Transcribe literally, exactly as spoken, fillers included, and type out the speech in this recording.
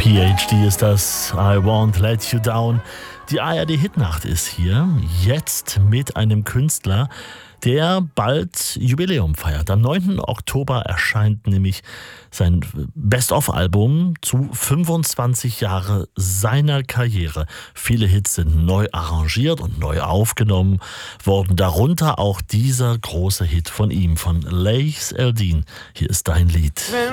P H D ist das, I Won't Let You Down. Die A R D-Hitnacht ist hier, jetzt mit einem Künstler, der bald Jubiläum feiert. Am neunten Oktober erscheint nämlich sein Best-of-Album zu fünfundzwanzig Jahre seiner Karriere. Viele Hits sind neu arrangiert und neu aufgenommen worden, darunter auch dieser große Hit von ihm, von Laïs Eldin. Hier ist dein Lied.